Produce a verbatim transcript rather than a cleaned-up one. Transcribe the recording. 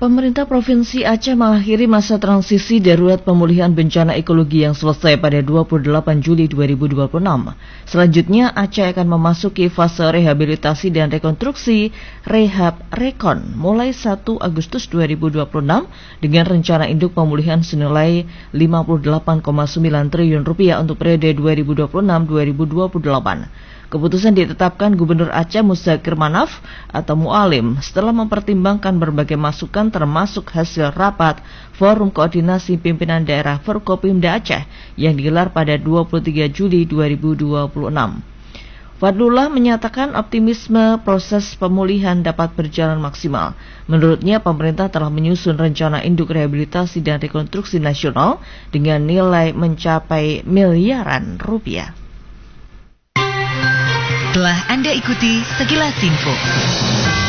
Pemerintah Provinsi Aceh mengakhiri masa transisi darurat pemulihan bencana ekologi yang selesai pada dua puluh delapan Juli dua ribu dua puluh enam. Selanjutnya, Aceh akan memasuki fase rehabilitasi dan rekonstruksi Rehab Rekon mulai satu Agustus dua ribu dua puluh enam dengan rencana induk pemulihan senilai lima puluh delapan koma sembilan triliun rupiah untuk periode dua ribu dua puluh enam sampai dua ribu dua puluh delapan. Keputusan ditetapkan Gubernur Aceh Muzakir Manaf atau Mualim setelah mempertimbangkan berbagai masukan termasuk hasil rapat Forum Koordinasi Pimpinan Daerah Forkopimda Aceh yang digelar pada dua puluh tiga Juli dua ribu dua puluh enam. Fadlullah menyatakan optimisme proses pemulihan dapat berjalan maksimal. Menurutnya, pemerintah telah menyusun rencana induk rehabilitasi dan rekonstruksi nasional dengan nilai mencapai miliaran rupiah. Telah Anda ikuti Sekilas Info.